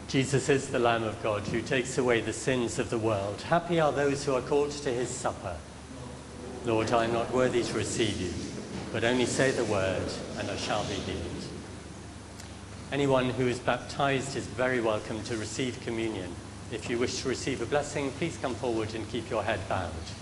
Jesus is the Lamb of God who takes away the sins of the world. Happy are those who are called to his supper. Lord, I am not worthy to receive you, but only say the word, and I shall be healed. Anyone who is baptized is very welcome to receive communion. If you wish to receive a blessing, please come forward and keep your head bowed.